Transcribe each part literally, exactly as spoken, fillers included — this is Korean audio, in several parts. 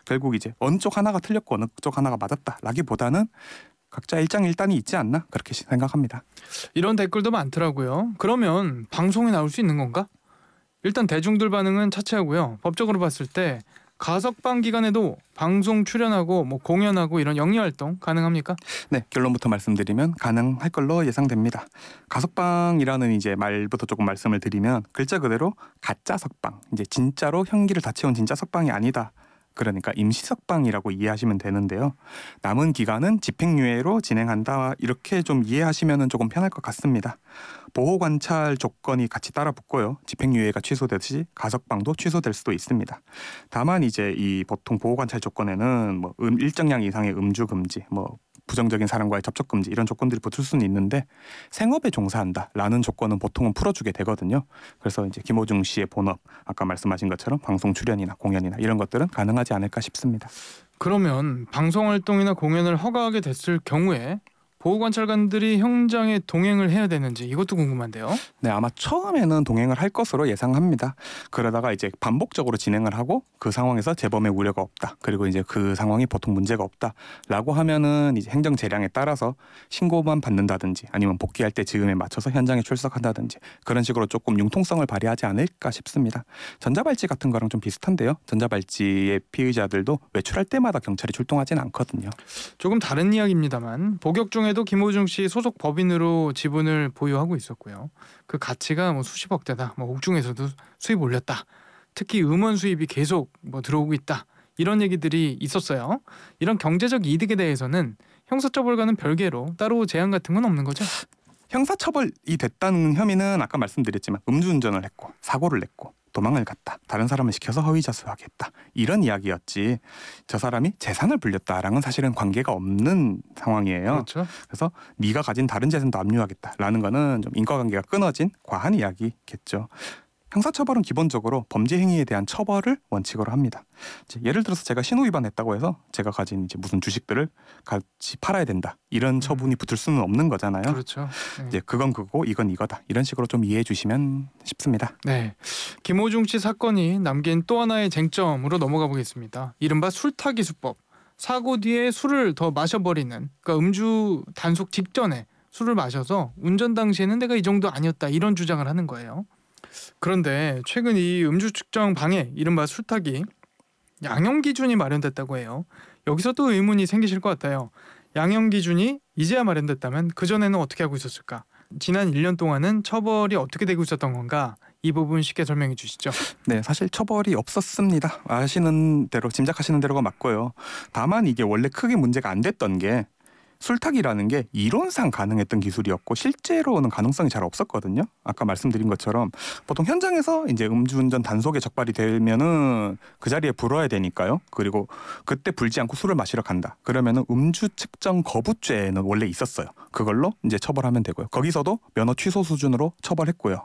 결국 이제 어느 쪽 하나가 틀렸고 어느 쪽 하나가 맞았다라기보다는 각자 일장일단이 있지 않나 그렇게 생각합니다. 이런 댓글도 많더라고요. 그러면 방송에 나올 수 있는 건가? 일단 대중들 반응은 차치하고요. 법적으로 봤을 때 가석방 기간에도 방송 출연하고 뭐 공연하고 이런 영리 활동 가능합니까? 네, 결론부터 말씀드리면 가능할 걸로 예상됩니다. 가석방이라는 이제 말부터 조금 말씀을 드리면 글자 그대로 가짜 석방, 이제 진짜로 형기를 다 채운 진짜 석방이 아니다. 그러니까 임시 석방이라고 이해하시면 되는데요. 남은 기간은 집행유예로 진행한다 이렇게 좀 이해하시면 조금 편할 것 같습니다. 보호관찰 조건이 같이 따라 붙고요. 집행유예가 취소되듯이 가석방도 취소될 수도 있습니다. 다만 이제 이 보통 보호관찰 조건에는 뭐 음, 일정량 이상의 음주 금지, 뭐 부정적인 사람과의 접촉 금지 이런 조건들이 붙을 수는 있는데 생업에 종사한다라는 조건은 보통은 풀어주게 되거든요. 그래서 이제 김호중 씨의 본업 아까 말씀하신 것처럼 방송 출연이나 공연이나 이런 것들은 가능하지 않을까 싶습니다. 그러면 방송 활동이나 공연을 허가하게 됐을 경우에 보호관찰관들이 현장에 동행을 해야 되는지 이것도 궁금한데요. 네, 아마 처음에는 동행을 할 것으로 예상합니다. 그러다가 이제 반복적으로 진행을 하고 그 상황에서 재범의 우려가 없다. 그리고 이제 그 상황이 보통 문제가 없다라고 하면은 이제 행정 재량에 따라서 신고만 받는다든지 아니면 복귀할 때 즈음에 맞춰서 현장에 출석한다든지 그런 식으로 조금 융통성을 발휘하지 않을까 싶습니다. 전자발찌 같은 거랑 좀 비슷한데요. 전자발찌의 피의자들도 외출할 때마다 경찰이 출동하지는 않거든요. 조금 다른 이야기입니다만 복역 중에도 김호중 씨 소속 법인으로 지분을 보유하고 있었고요. 그 가치가 뭐 수십억 대다. 뭐 옥중에서도 수입 올렸다. 특히 음원 수입이 계속 뭐 들어오고 있다. 이런 얘기들이 있었어요. 이런 경제적 이득에 대해서는 형사처벌과는 별개로 따로 제한 같은 건 없는 거죠? 형사처벌이 됐다는 혐의는 아까 말씀드렸지만 음주운전을 했고 사고를 냈고 도망을 갔다. 다른 사람을 시켜서 허위자수하게 했다. 이런 이야기였지 저 사람이 재산을 불렸다랑은 사실은 관계가 없는 상황이에요. 그렇죠. 그래서 네가 가진 다른 재산도 압류하겠다라는 거는 좀 인과관계가 끊어진 과한 이야기겠죠. 형사처벌은 기본적으로 범죄 행위에 대한 처벌을 원칙으로 합니다. 이제 예를 들어서 제가 신호 위반했다고 해서 제가 가진 이제 무슨 주식들을 같이 팔아야 된다. 이런 처분이 붙을 수는 없는 거잖아요. 그렇죠. 네. 이제 그건 그거고 이건 이거다. 이런 식으로 좀 이해해 주시면 싶습니다. 네, 김호중 씨 사건이 남긴 또 하나의 쟁점으로 넘어가 보겠습니다. 이른바 술타기 수법. 사고 뒤에 술을 더 마셔버리는, 그러니까 음주 단속 직전에 술을 마셔서 운전 당시에는 내가 이 정도 아니었다 이런 주장을 하는 거예요. 그런데 최근 이 음주 측정 방해, 이른바 술타기 양형 기준이 마련됐다고 해요. 여기서 또 의문이 생기실 것 같아요. 양형 기준이 이제야 마련됐다면 그전에는 어떻게 하고 있었을까? 지난 일 년 동안은 처벌이 어떻게 되고 있었던 건가? 이 부분 쉽게 설명해 주시죠. 네, 사실 처벌이 없었습니다. 아시는 대로 짐작하시는 대로가 맞고요. 다만 이게 원래 크게 문제가 안 됐던 게 술타기라는 게 이론상 가능했던 기술이었고 실제로는 가능성이 잘 없었거든요. 아까 말씀드린 것처럼 보통 현장에서 이제 음주운전 단속에 적발이 되면은 그 자리에 불어야 되니까요. 그리고 그때 불지 않고 술을 마시러 간다. 그러면은 음주 측정 거부죄는 원래 있었어요. 그걸로 이제 처벌하면 되고요. 거기서도 면허 취소 수준으로 처벌했고요.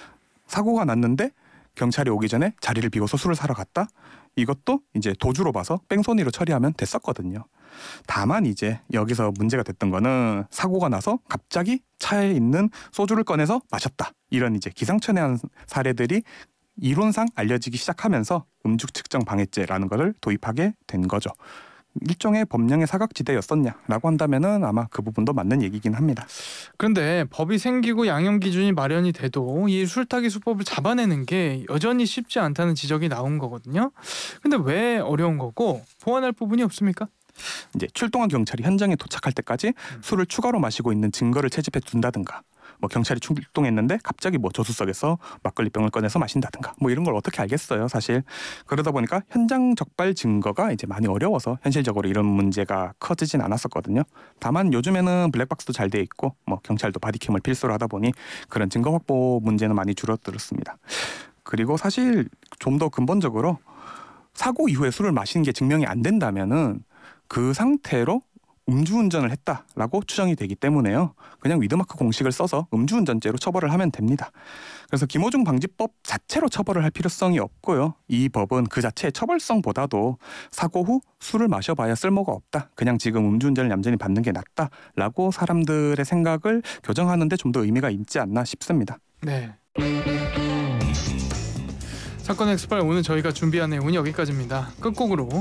사고가 났는데 경찰이 오기 전에 자리를 비워서 술을 사러 갔다. 이것도 이제 도주로 봐서 뺑소니로 처리하면 됐었거든요. 다만 이제 여기서 문제가 됐던 거는 사고가 나서 갑자기 차에 있는 소주를 꺼내서 마셨다. 이런 이제 기상천외한 사례들이 이론상 알려지기 시작하면서 음주 측정 방해죄라는 것을 도입하게 된 거죠. 일종의 법령의 사각지대였었냐라고 한다면은 아마 그 부분도 맞는 얘기긴 합니다. 그런데 법이 생기고 양형 기준이 마련이 돼도 이 술타기 수법을 잡아내는 게 여전히 쉽지 않다는 지적이 나온 거거든요. 근데 왜 어려운 거고 보완할 부분이 없습니까? 이제 출동한 경찰이 현장에 도착할 때까지 음. 술을 추가로 마시고 있는 증거를 채집해 둔다든가, 뭐 경찰이 출동했는데 갑자기 뭐 저수석에서 막걸리병을 꺼내서 마신다든가, 뭐 이런 걸 어떻게 알겠어요, 사실. 그러다 보니까 현장 적발 증거가 이제 많이 어려워서 현실적으로 이런 문제가 커지진 않았었거든요. 다만 요즘에는 블랙박스도 잘 돼 있고, 뭐 경찰도 바디캠을 필수로 하다 보니 그런 증거 확보 문제는 많이 줄어들었습니다. 그리고 사실 좀 더 근본적으로 사고 이후에 술을 마시는 게 증명이 안 된다면은 그 상태로 음주운전을 했다라고 추정이 되기 때문에요. 그냥 위드마크 공식을 써서 음주운전죄로 처벌을 하면 됩니다. 그래서 김호중 방지법 자체로 처벌을 할 필요성이 없고요. 이 법은 그 자체의 처벌성보다도 사고 후 술을 마셔봐야 쓸모가 없다. 그냥 지금 음주운전을 얌전히 받는 게 낫다라고 사람들의 생각을 교정하는 데 좀 더 의미가 있지 않나 싶습니다. 네. 사건 엑스파일 오늘 저희가 준비한 내용은 여기까지입니다. 끝곡으로